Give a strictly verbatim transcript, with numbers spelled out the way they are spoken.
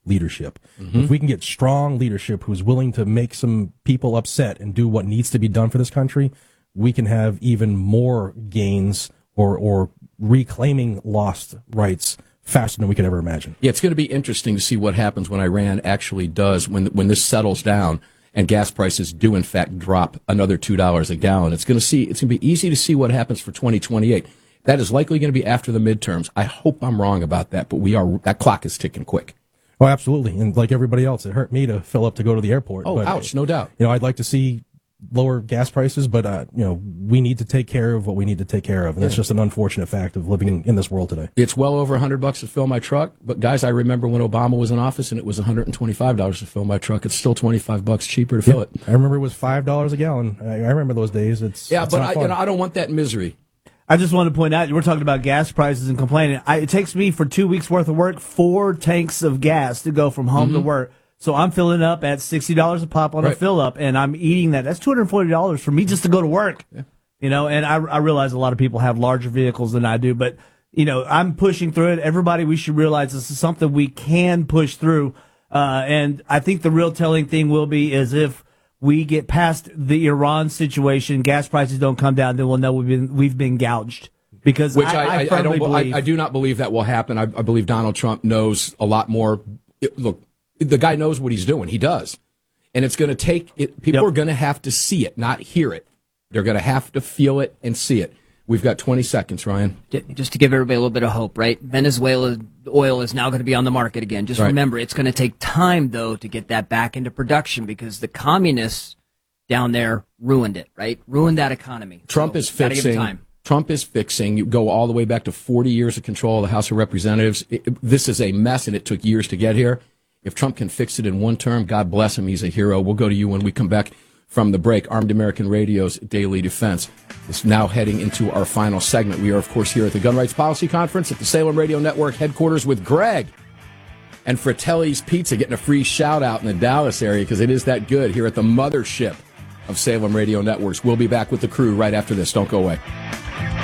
leadership. Mm-hmm. If we can get strong leadership who's willing to make some people upset and do what needs to be done for this country, we can have even more gains or, or reclaiming lost rights faster than we could ever imagine. Yeah, it's going to be interesting to see what happens when Iran actually does, when when this settles down and gas prices do in fact drop another two dollars a gallon. It's going to see. It's going to be easy to see what happens for twenty twenty-eight. That is likely going to be after the midterms. I hope I'm wrong about that, but we are. That clock is ticking quick. Oh, absolutely. And like everybody else, it hurt me to fill up to go to the airport. Oh, but, ouch, no doubt. You know, I'd like to see lower gas prices, but uh, you know, we need to take care of what we need to take care of, and that's just an unfortunate fact of living in, in this world today. It's well over one hundred bucks to fill my truck, but guys, I remember when Obama was in office and it was one hundred twenty-five dollars to fill my truck. It's still twenty-five bucks cheaper to fill yeah, it. I remember it was five dollars a gallon. I, I remember those days. It's yeah, it's but not I, fun. you know, I don't want that misery. I just want to point out, we're talking about gas prices and complaining. I, it takes me for two weeks worth of work, four tanks of gas to go from home Mm-hmm. to work. So I'm filling up at sixty dollars a pop on Right. a fill up, and I'm eating that. That's two hundred forty dollars for me just to go to work. Yeah. You know, and I, I realize a lot of people have larger vehicles than I do, but, you know, I'm pushing through it. Everybody, we should realize this is something we can push through. Uh, and I think the real telling thing will be is if we get past the Iran situation, gas prices don't come down, then we'll know we've been we've been gouged. Because Which I, I, I, I, I firmly don't. I, believe. I do not believe that will happen. I, I believe Donald Trump knows a lot more. It, look, the guy knows what he's doing. He does, and it's going to take. It, people Yep. are going to have to see it, not hear it. They're going to have to feel it and see it. We've got twenty seconds, Ryan. Just to give everybody a little bit of hope, right? Venezuela oil is now going to be on the market again. Just Right. remember, it's going to take time, though, to get that back into production because the communists down there ruined it, right? Ruined that economy. Trump So, is gotta give it fixing. time. Trump is fixing. You go all the way back to forty years of control of the House of Representatives. It, it- this is a mess, and it took years to get here. If Trump can fix it in one term, God bless him. He's a hero. We'll go to you when we come back from the break. Armed American Radio's Daily Defense is now heading into our final segment. We are, of course, here at the Gun Rights Policy Conference at the Salem Radio Network headquarters with Greg and Fratelli's Pizza getting a free shout-out in the Dallas area because it is that good here at the mothership of Salem Radio Networks. We'll be back with the crew right after this. Don't go away.